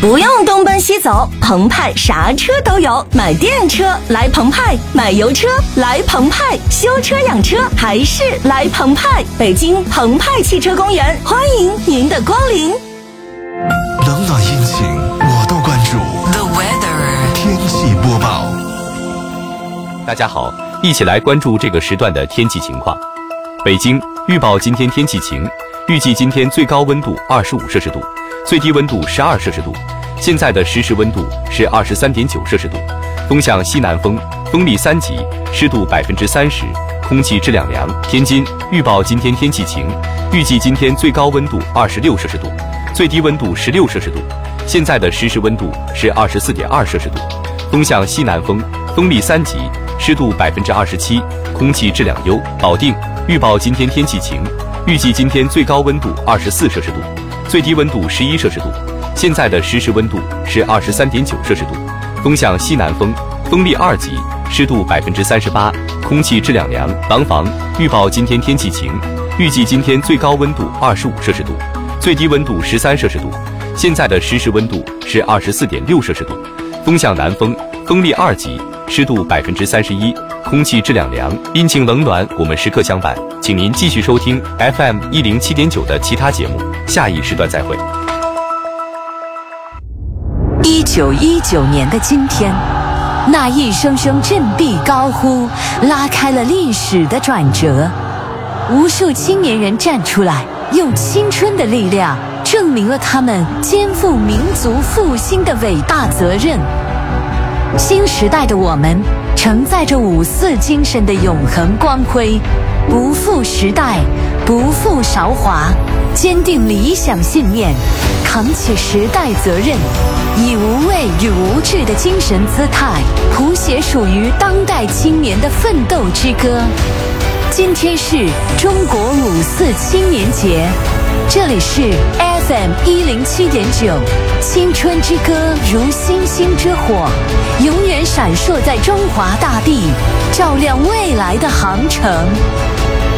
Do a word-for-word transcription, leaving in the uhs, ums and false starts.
不用东奔西走，澎湃啥车都有。买电车来澎湃，买油车来澎湃，修车养车还是来澎湃。北京澎湃汽车公园，欢迎您的光临。 冷暖阴晴我都关注。 The weather 天气播报。 大家好，一起来关注这个时段的天气情况。北京预报今天天气晴，预计今天最高温度二十五摄氏度，最低温度十二摄氏度。现在的实时温度是二十三点九摄氏度，风向西南风，风力三级，湿度百分之三十，空气质量良。天津预报今天天气晴，预计今天最高温度二十六摄氏度，最低温度十六摄氏度。现在的实时温度是二十四点二摄氏度，风向西南风，风力三级，湿度百分之二十七，空气质量优。保定预报今天天气晴，预计今天最高温度二十四摄氏度，最低温度十一摄氏度。现在的实时温度是二十三点九摄氏度，风向西南风，风力二级，湿度百分之三十八，空气质量良。廊坊预报今天天气晴，预计今天最高温度二十五摄氏度，最低温度十三摄氏度。现在的实时温度是二十四点六摄氏度，风向南风，风力二级，湿度百分之三十一，空气质量良。阴晴冷暖，我们时刻相伴，请您继续收听 F M 一零七点九的其他节目，下一时段再会。 一九一九年的今天，那一声声振臂高呼，拉开了历史的转折。无数青年人站出来，用青春的力量证明了他们肩负民族复兴的伟大责任。新时代的我们承载着五四精神的永恒光辉，不负时代，不负韶华，坚定理想信念，扛起时代责任，以无畏与无惧的精神姿态，谱写属于当代青年的奋斗之歌。今天是中国五四青年节，这里是 F M 一零七点九，青春之歌如星星之火，永远闪烁在中华大地，照亮未来的航程。